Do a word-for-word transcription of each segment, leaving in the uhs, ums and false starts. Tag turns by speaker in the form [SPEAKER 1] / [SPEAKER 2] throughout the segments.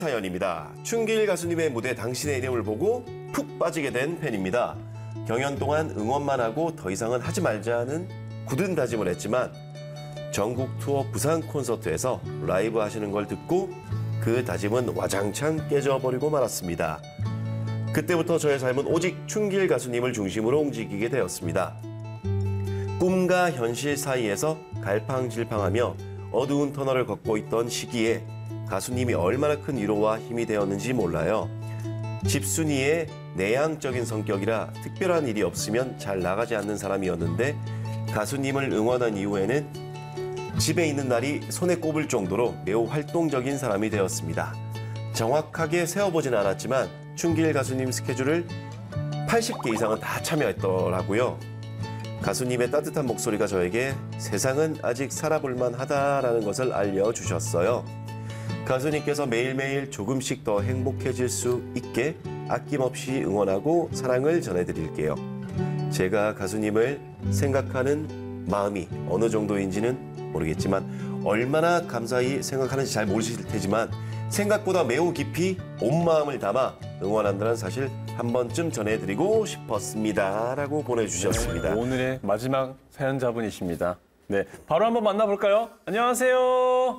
[SPEAKER 1] 사연입니다. 춘길 가수님의 무대 당신의 이름을 보고 푹 빠지게 된 팬입니다. 경연 동안 응원만 하고 더 이상은 하지 말자는 굳은 다짐을 했지만 전국 투어 부산 콘서트에서 라이브 하시는 걸 듣고 그 다짐은 와장창 깨져버리고 말았습니다. 그때부터 저의 삶은 오직 춘길 가수님을 중심으로 움직이게 되었습니다. 꿈과 현실 사이에서 갈팡질팡하며 어두운 터널을 걷고 있던 시기에 가수님이 얼마나 큰 위로와 힘이 되었는지 몰라요. 집순이의 내향적인 성격이라 특별한 일이 없으면 잘 나가지 않는 사람이었는데 가수님을 응원한 이후에는 집에 있는 날이 손에 꼽을 정도로 매우 활동적인 사람이 되었습니다. 정확하게 세어보진 않았지만 춘길 가수님 스케줄을 팔십 개 이상은 다 참여했더라고요. 가수님의 따뜻한 목소리가 저에게 세상은 아직 살아볼만 하다라는 것을 알려주셨어요. 가수님께서 매일매일 조금씩 더 행복해질 수 있게 아낌없이 응원하고 사랑을 전해드릴게요. 제가 가수님을 생각하는 마음이 어느 정도인지는 모르겠지만 얼마나 감사히 생각하는지 잘 모르실 테지만 생각보다 매우 깊이 온 마음을 담아 응원한다는 사실 한 번쯤 전해드리고 싶었습니다. 라고 보내주셨습니다.
[SPEAKER 2] 네, 오늘의 마지막 사연자분이십니다. 네, 바로 한번 만나볼까요? 안녕하세요.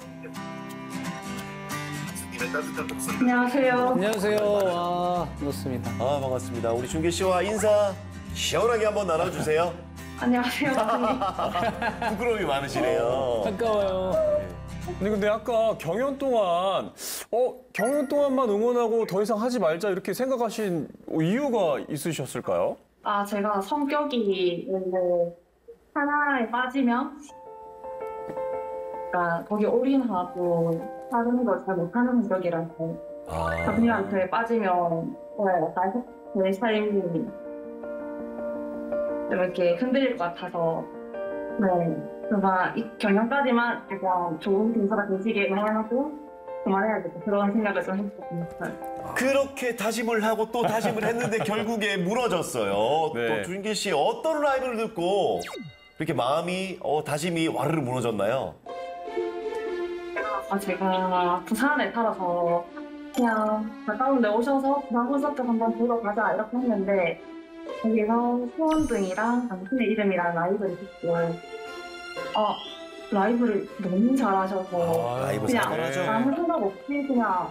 [SPEAKER 3] 안녕하세요.
[SPEAKER 4] 안녕하세요. 와, 반갑습니다.
[SPEAKER 1] 아, 반갑습니다. 우리 준길 씨와 인사 시원하게 한번 나눠주세요.
[SPEAKER 3] 안녕하세요.
[SPEAKER 1] 부끄러움이 많으시네요.
[SPEAKER 4] 반가워요.
[SPEAKER 2] 근데, 근데 아까 경연 동안 어 경연 동안만 응원하고 더 이상 하지 말자 이렇게 생각하신 이유가 있으셨을까요?
[SPEAKER 3] 아, 제가 성격이 원래 하나에 빠지면 그러니까 거기 올인하고 다른 걸 잘 못하는 성격이라서
[SPEAKER 1] 아,
[SPEAKER 3] 가수님한테 빠지면 네, 제 삶이 좀 이렇게 흔들릴 것 같아서 네, 그만 이 경연까지만 그냥 좋은 경사가 되시게 응원하고 그만해야겠다 그런 생각을 좀 했었어요.
[SPEAKER 1] 그렇게 다짐을 하고 또 다짐을 했는데 결국에 무너졌어요.
[SPEAKER 2] 네.
[SPEAKER 1] 또 준길 씨 어떤 라이브를 듣고 그렇게 마음이 어, 다짐이 와르르 무너졌나요?
[SPEAKER 3] 아, 제가 부산에 살아서 그냥 가까운 데 오셔서 부산 콘서트 한번 보러 가자 이렇게 했는데 거기서 소원등이랑 당신의 이름이랑 라이브를 듣고 어, 라이브를 너무 잘하셔서
[SPEAKER 1] 아, 라이브
[SPEAKER 3] 그냥
[SPEAKER 1] 잘하죠.
[SPEAKER 3] 아무 생각 없이 그냥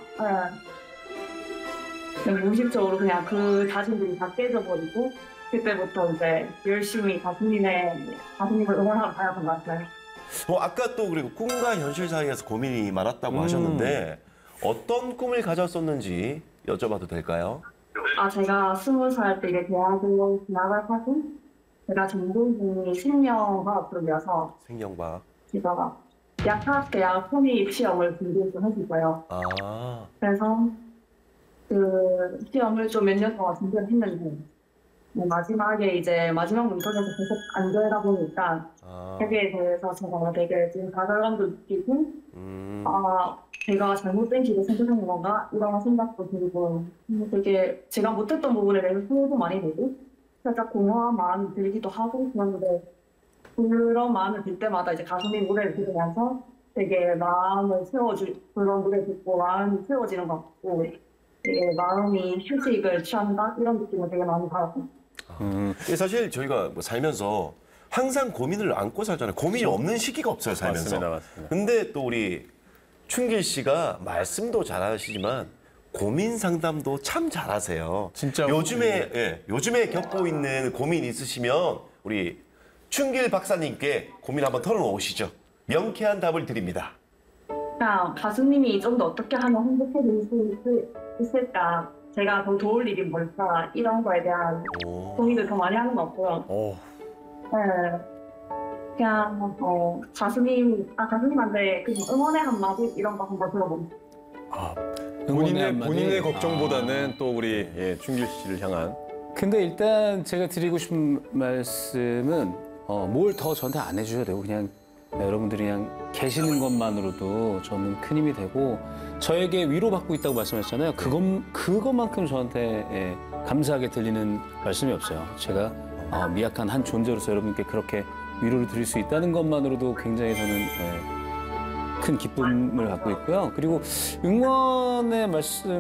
[SPEAKER 3] 예, 그냥 무의식적으로 그냥 그 다짐들이 다 깨져버리고 그때부터 이제 열심히 가수님의 가수님을 응원하러 다녔던 것 같아요.
[SPEAKER 1] 어, 아까 또 그리고 꿈과 현실 사이에서 고민이 많았다고
[SPEAKER 2] 음.
[SPEAKER 1] 하셨는데 어떤 꿈을 가졌었는지 여쭤봐도 될까요?
[SPEAKER 3] 아, 제가 스무 살 때 이제 대학을 나갈 사고 제가 전공이 생명과학 쪽이어서
[SPEAKER 1] 생명과학.
[SPEAKER 3] 제가 약학대학 편입 시험을 준비해서 했었어요.
[SPEAKER 1] 아,
[SPEAKER 3] 그래서 그 시험을 좀 몇 년 동안 준비를 했는데 뭐 마지막에 이제 마지막 문턱에서 계속 안 되다 보니까
[SPEAKER 1] 아,
[SPEAKER 3] 거기에 대해서 제가 되게 지금 좌절감도 느끼고
[SPEAKER 1] 음,
[SPEAKER 3] 아, 제가 잘못된 길을 선택한 건가? 이런 생각도 들고 되게 제가 못했던 부분에 대해서 후회도 많이 되고 살짝 공허한 마음이 들기도 하고 그런데 그런 마음을 들 때마다 이제 가수님 노래를 들으면서 되게 마음을 채워줄 그런 노래 듣고 마음이 채워지는 것 같고 되게 마음이 휴식을 취한다? 이런 느낌을 되게 많이 받았어요.
[SPEAKER 2] 음,
[SPEAKER 1] 이게 사실 저희가 뭐 살면서 항상 고민을 안고 살잖아요. 고민이 없는 시기가 없어요, 살면서.
[SPEAKER 2] 맞습니다, 맞습니다.
[SPEAKER 1] 근데 또 우리 춘길 씨가 말씀도 잘하시지만 고민 상담도 참 잘하세요.
[SPEAKER 2] 진짜
[SPEAKER 1] 요즘에 예, 요즘에 겪고 있는 고민 있으시면 우리 춘길 박사님께 고민 한번 털어놓으시죠. 명쾌한 답을 드립니다.
[SPEAKER 3] 그냥 가수님이 좀 더 어떻게 하면 행복해질 수 있- 있을까? 제가 더 도울 일이 뭘까? 이런 거에 대한
[SPEAKER 1] 오.
[SPEAKER 3] 고민을 더 많이 하는 것 같고요.
[SPEAKER 2] 어,
[SPEAKER 3] 네. 그냥 어, 가수님, 아 가수님한테 그냥 응원의 한마디 이런 거 한번 들어보고 싶어요.
[SPEAKER 2] 아,
[SPEAKER 4] 응원의
[SPEAKER 2] 본인의
[SPEAKER 4] 한마디?
[SPEAKER 2] 본인의 걱정보다는 또 우리 예, 춘길 씨를 향한
[SPEAKER 4] 근데 일단 제가 드리고 싶은 말씀은 어, 뭘 더 저한테 안 해주셔도 되고 그냥 여러분들이 그냥 계시는 것만으로도 저는 큰 힘이 되고 저에게 위로받고 있다고 말씀하셨잖아요. 그것, 그것만큼 저한테 예, 감사하게 들리는 말씀이 없어요. 제가 어, 미약한 한 존재로서 여러분께 그렇게 위로를 드릴 수 있다는 것만으로도 굉장히 저는 예, 큰 기쁨을 갖고 있고요. 그리고 응원의 말씀